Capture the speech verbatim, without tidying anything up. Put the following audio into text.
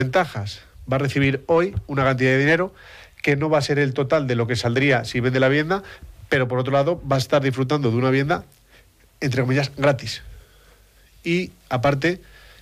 ventajas. Va a recibir hoy una cantidad de dinero que no va a ser el total de lo que saldría si vende la vivienda, pero por otro lado va a estar disfrutando de una vivienda, entre comillas, gratis. Y aparte